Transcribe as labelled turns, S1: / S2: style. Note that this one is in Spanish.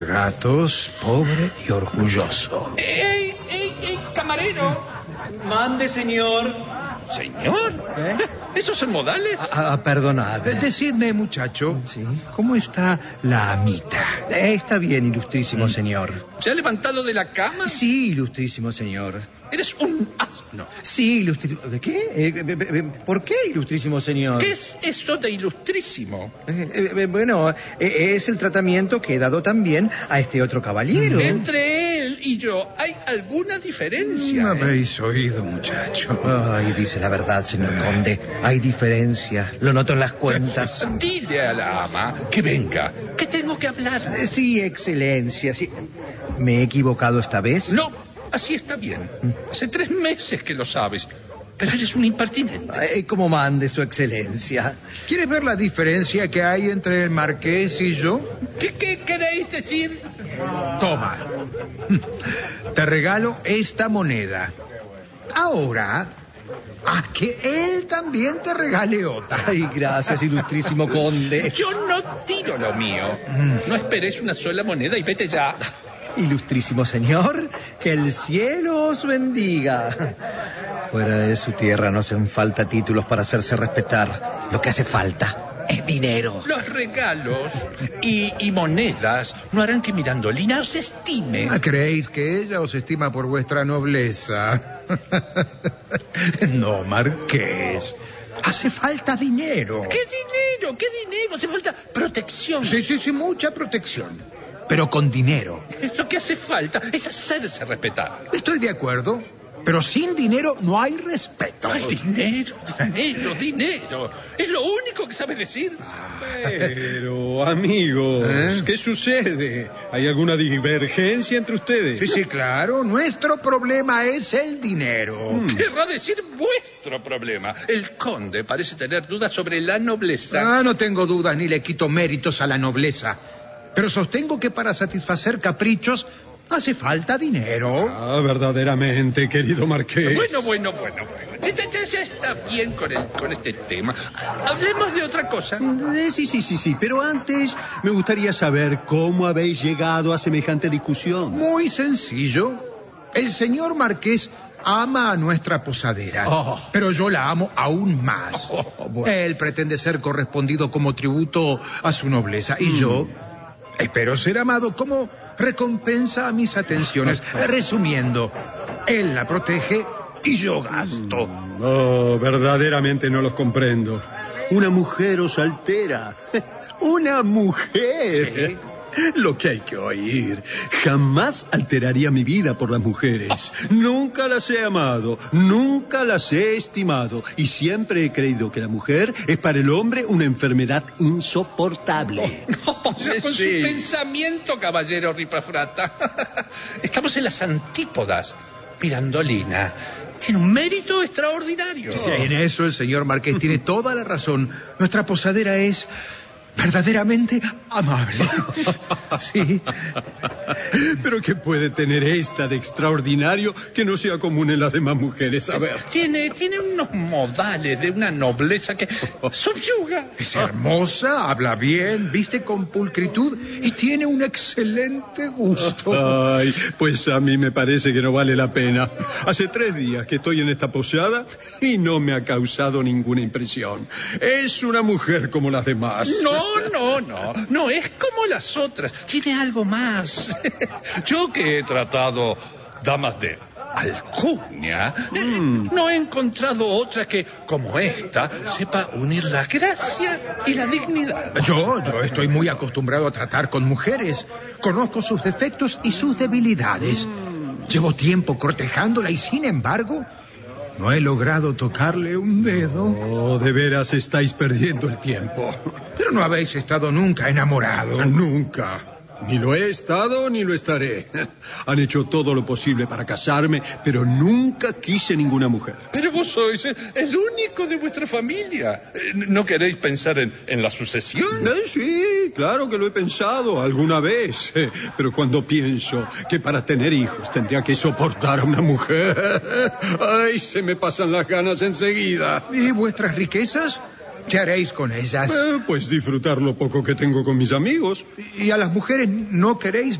S1: Gatos, pobre y orgulloso.
S2: ¡Ey, camarero!
S3: Mande, señor.
S2: ¿Señor? ¿Esos son modales?
S3: Perdonad.
S1: Decidme, muchacho,
S3: Sí.
S1: ¿cómo está la amita?
S3: Está bien, ilustrísimo señor.
S2: ¿Se ha levantado de la cama?
S3: Sí, ilustrísimo señor.
S2: Eres un asno.
S3: Sí, ilustrísimo... ¿Qué? ¿Por qué, ilustrísimo señor?
S2: ¿Qué es eso de ilustrísimo?
S3: Bueno, es el tratamiento que he dado también a este otro caballero.
S2: Entre él y yo, ¿hay alguna diferencia?
S1: No habéis oído, muchacho.
S3: Ay, dice la verdad, señor conde. Hay diferencia. Lo noto en las cuentas.
S2: Dile a la ama que venga, que tengo que hablar.
S3: Sí, excelencia, sí. ¿Me he equivocado esta vez?
S2: No, así está bien. Hace 3 meses que lo sabes, pero eres un impertinente.
S3: Como mande su excelencia.
S1: ¿Quieres ver la diferencia que hay entre el marqués y yo?
S2: ¿Qué queréis decir?
S1: Toma. Te regalo esta moneda. Ahora, a que él también te regale otra.
S3: Ay, gracias, ilustrísimo conde.
S2: Yo no tiro lo mío. No esperes una sola moneda y vete ya.
S3: Ilustrísimo señor, que el cielo os bendiga. Fuera de su tierra no hacen falta títulos para hacerse respetar. Lo que hace falta es dinero.
S2: Los regalos y monedas no harán que Mirandolina os estime.
S1: ¿Creéis que ella os estima por vuestra nobleza? No, marqués. Hace falta dinero.
S2: ¿Qué dinero? ¿Qué dinero? Hace falta protección.
S1: Sí, mucha protección. Pero con dinero.
S2: Lo que hace falta es hacerse respetar.
S1: Estoy de acuerdo, pero sin dinero no hay respeto.
S2: Ay, dinero. Es lo único que sabes decir.
S4: Pero, amigos, ¿qué sucede? ¿Hay alguna divergencia entre ustedes?
S1: Sí, claro. Nuestro problema es el dinero.
S2: Querrá decir vuestro problema. El conde parece tener dudas sobre la nobleza.
S1: No tengo dudas ni le quito méritos a la nobleza. Pero sostengo que para satisfacer caprichos hace falta dinero.
S4: Verdaderamente, querido marqués.
S2: Bueno. Ya está bien con este tema. Hablemos de otra cosa.
S4: Sí, pero antes me gustaría saber cómo habéis llegado a semejante discusión.
S1: Muy sencillo. El señor marqués ama a nuestra posadera, pero yo la amo aún más.
S4: Bueno.
S1: Él pretende ser correspondido como tributo a su nobleza y yo espero ser amado como recompensa a mis atenciones. Resumiendo, él la protege y yo gasto.
S4: Verdaderamente no los comprendo. Una mujer os altera. ¡Una mujer!
S1: Sí.
S4: Lo que hay que oír. Jamás alteraría mi vida por las mujeres. Nunca las he amado, nunca las he estimado. Y siempre he creído que la mujer es para el hombre una enfermedad insoportable.
S2: Con su pensamiento, caballero Ripafrata. Estamos en las antípodas. Mirandolina tiene un mérito extraordinario.
S1: Sí, en eso el señor marqués tiene toda la razón. Nuestra posadera es verdaderamente amable. Sí.
S4: ¿Pero qué puede tener esta de extraordinario que no sea común en las demás mujeres? A ver.
S2: Tiene unos modales de una nobleza que subyuga.
S1: Es hermosa, habla bien, viste con pulcritud y tiene un excelente gusto.
S4: Ay, pues a mí me parece que no vale la pena. Hace 3 días que estoy en esta posada y no me ha causado ninguna impresión. Es una mujer como las demás.
S2: No es como las otras. Tiene algo más. Yo que he tratado damas de alcurnia, no he encontrado otra que, como esta, sepa unir la gracia y la dignidad.
S1: Yo estoy muy acostumbrado a tratar con mujeres. Conozco sus defectos y sus debilidades. Llevo tiempo cortejándola y, sin embargo, no he logrado tocarle un dedo.
S4: Oh, de veras estáis perdiendo el tiempo.
S1: Pero no habéis estado nunca enamorado.
S4: Nunca. Ni lo he estado ni lo estaré. Han hecho todo lo posible para casarme, pero nunca quise ninguna mujer.
S2: Pero vos sois el único de vuestra familia. ¿No queréis pensar en la sucesión?
S4: Sí, claro que lo he pensado alguna vez. Pero cuando pienso que para tener hijos tendría que soportar a una mujer, ay, se me pasan las ganas enseguida.
S1: ¿Y vuestras riquezas? ¿Qué haréis con ellas?
S4: Pues disfrutar lo poco que tengo con mis amigos.
S1: ¿Y a las mujeres no queréis